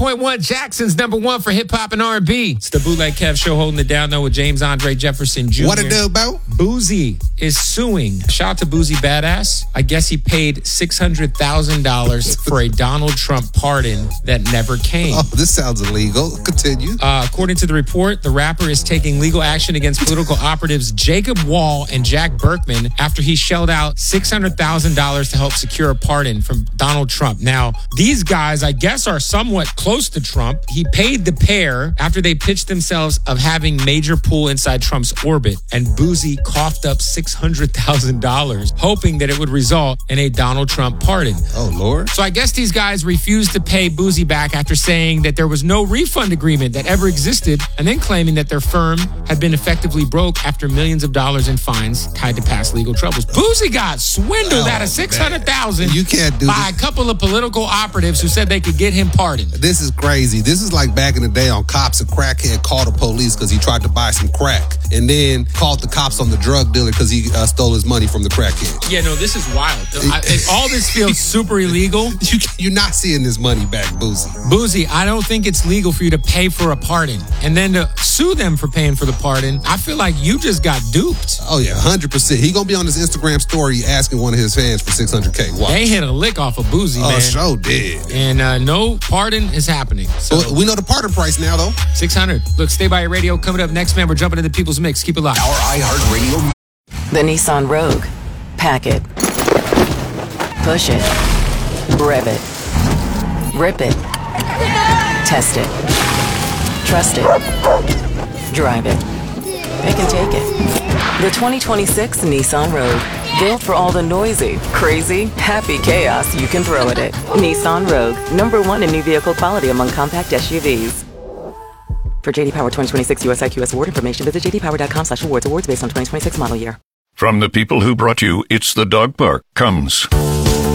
101.1 Jackson's number one for hip hop and R&B. It's the Bootleg Kev Show holding it down, though, with James Andre Jefferson Jr. What it do, Bo? Boozy is suing. Shout out to Boozy Badass. I guess he paid $600,000 for a Donald Trump pardon that never came. Oh, this sounds illegal. Continue. According to the report, the rapper is taking legal action against political operatives Jacob Wall and Jack Berkman after he shelled out $600,000 to help secure a pardon from Donald Trump. Now, these guys, I guess, are somewhat close to Trump. He paid the pair after they pitched themselves of having major pool inside Trump's orbit, and Boozy coughed up $600,000, hoping that it would result in a Donald Trump pardon. Oh, Lord. So I guess these guys refused to pay Boozy back after saying that there was no refund agreement that ever existed, and then claiming that their firm had been effectively broke after millions of dollars in fines tied to past legal troubles. Boozy got swindled out of $600,000 You can't do by a couple of political operatives who said they could get him pardoned. This is crazy. This is like back in the day on Cops. A crackhead called the police because he tried to buy some crack, and then called the cops on the drug dealer because he stole his money from the crackhead. Yeah, no, this is wild. All this feels super illegal. You're not seeing this money back, Boozy. Boozy, I don't think it's legal for you to pay for a pardon and then to sue them for paying for the pardon. I feel like you just got duped. Oh, yeah, 100%. He gonna be on his Instagram story asking one of his fans for $600K. Watch. They hit a lick off of Boozy, man. Oh, sure did. And no pardon is happening. So Well, we know the pardon price now, though. $600. Look, stay by your radio. Coming up next, man, we're jumping into People's Mix. Keep it locked. Our iHeartRadio. The Nissan Rogue. Pack it. Push it. Rev it. Rip it. Test it. Trust it. Drive it. Pick and take it. The 2026 Nissan Rogue. Built for all the noisy, crazy, happy chaos you can throw at it. Nissan Rogue. Number one in new vehicle quality among compact SUVs. For JD Power 2026 US IQS award information, visit jdpower.com/awards. Awards based on 2026 model year. From the people who brought you It's the Dog Park comes